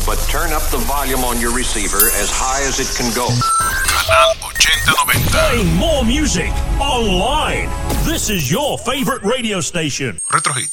but turn up the volume on your receiver as high as it can go. Canal 8090. Playing more music online. This is your favorite radio station. Retro Hits.